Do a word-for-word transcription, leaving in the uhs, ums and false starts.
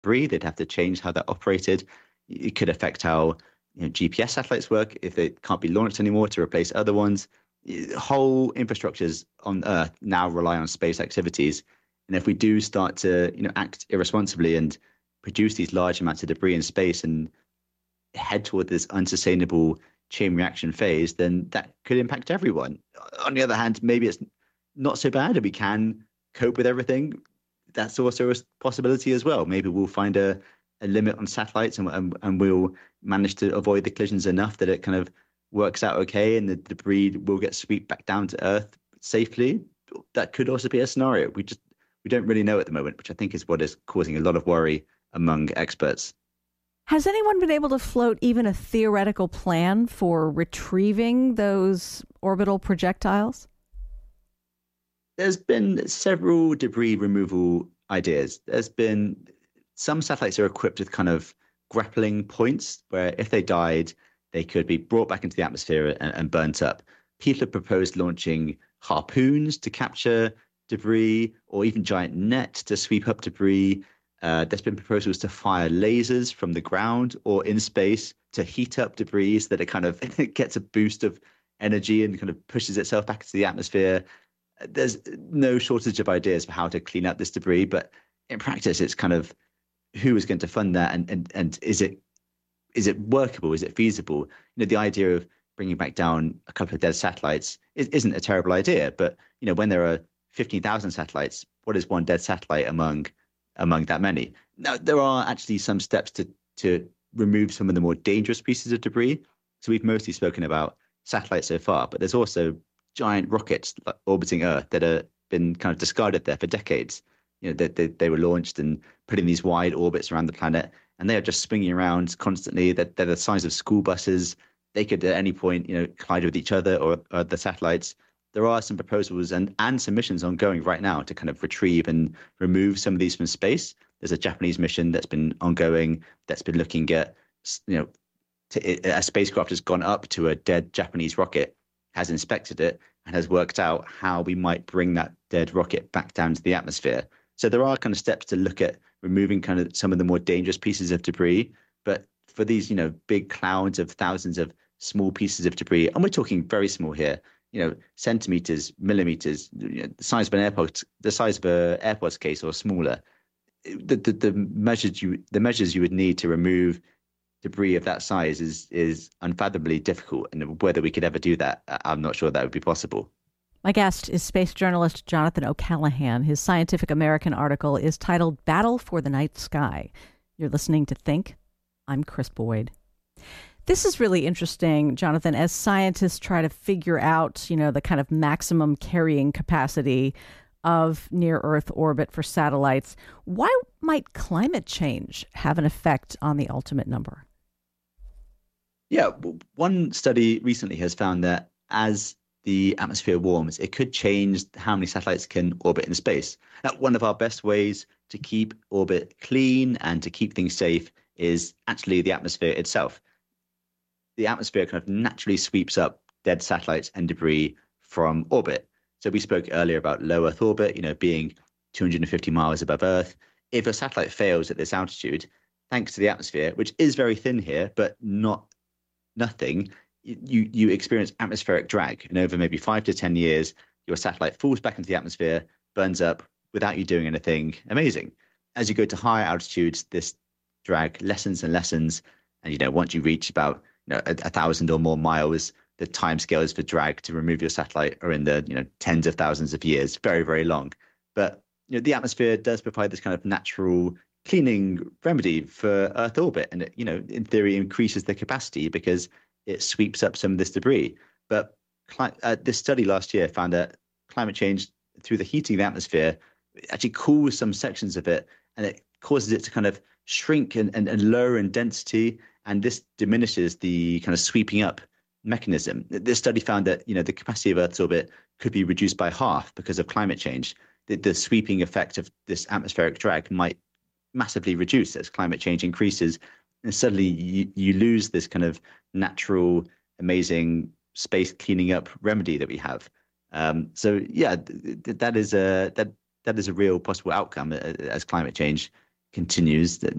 debris. They'd have to change how that operated. It could affect how you know, G P S satellites work if they can't be launched anymore to replace other ones. Whole infrastructures on Earth now rely on space activities. And if we do start to you know, act irresponsibly and produce these large amounts of debris in space and head toward this unsustainable chain reaction phase, then that could impact everyone. On the other hand, maybe it's not so bad and we can cope with everything. That's also a possibility as well. Maybe we'll find a, a limit on satellites and, and, and we'll manage to avoid the collisions enough that it kind of works out okay and the debris will get swept back down to Earth safely. That could also be a scenario. We just we don't really know at the moment, which I think is what is causing a lot of worry among experts. Has anyone been able to float even a theoretical plan for retrieving those orbital projectiles? There's been several debris removal ideas. There's been some satellites are equipped with kind of grappling points where if they died, they could be brought back into the atmosphere and, and burnt up. People have proposed launching harpoons to capture debris or even giant nets to sweep up debris. Uh, there's been proposals to fire lasers from the ground or in space to heat up debris so that it kind of it gets a boost of energy and kind of pushes itself back into the atmosphere. There's no shortage of ideas for how to clean up this debris, but in practice, it's kind of who is going to fund that, and and and is it is it workable? Is it feasible? You know, the idea of bringing back down a couple of dead satellites isn't a terrible idea, but you know, when there are fifteen thousand satellites, what is one dead satellite among among that many? Now, there are actually some steps to to remove some of the more dangerous pieces of debris. So we've mostly spoken about satellites so far, but there's also giant rockets orbiting Earth that have been kind of discarded there for decades. You know, they, they, they were launched and put in these wide orbits around the planet, and they are just swinging around constantly. They're, they're the size of school buses. They could at any point, you know, collide with each other or, or the satellites. There are some proposals and, and some missions ongoing right now to kind of retrieve and remove some of these from space. There's a Japanese mission that's been ongoing that's been looking at, you know, to, a spacecraft has gone up to a dead Japanese rocket, has inspected it, and has worked out how we might bring that dead rocket back down to the atmosphere. So there are kind of steps to look at removing kind of some of the more dangerous pieces of debris. But for these, you know, big clouds of thousands of small pieces of debris, and we're talking very small here, you know, centimeters, millimeters, you know, the size of an airport, the size of a AirPods case or smaller. The, the the measures you the measures you would need to remove debris of that size is is unfathomably difficult, and whether we could ever do that, I'm not sure that would be possible. My guest is space journalist Jonathan O'Callaghan. His Scientific American article is titled Battle for the Night Sky. You're listening to Think. I'm Chris Boyd. This is really interesting, Jonathan, as scientists try to figure out, you know, the kind of maximum carrying capacity of near-Earth orbit for satellites. Why might climate change have an effect on the ultimate number? Yeah, one study recently has found that as the atmosphere warms, it could change how many satellites can orbit in space. Now, one of our best ways to keep orbit clean and to keep things safe is actually the atmosphere itself. The atmosphere kind of naturally sweeps up dead satellites and debris from orbit. So we spoke earlier about low Earth orbit, you know, being two hundred fifty miles above Earth. If a satellite fails at this altitude, thanks to the atmosphere, which is very thin here, but not nothing, you you experience atmospheric drag. And over maybe five to ten years, your satellite falls back into the atmosphere, burns up without you doing anything amazing. As you go to higher altitudes, this drag lessens and lessens. And, you know, once you reach about you know, a, a thousand or more miles, the timescales for drag to remove your satellite are in the you know tens of thousands of years, very, very long. But you know, the atmosphere does provide this kind of natural cleaning remedy for Earth orbit, and it, you know, in theory, increases the capacity because it sweeps up some of this debris. But uh, this study last year found that climate change through the heating of the atmosphere actually cools some sections of it, and it causes it to kind of shrink and, and, and lower in density, and this diminishes the kind of sweeping up mechanism. This study found that you know the capacity of Earth's orbit could be reduced by half because of climate change. The, the sweeping effect of this atmospheric drag might massively reduce as climate change increases, and suddenly you, you lose this kind of natural, amazing space cleaning up remedy that we have. Um, so yeah, th- th- that is a that that is a real possible outcome as climate change continues, that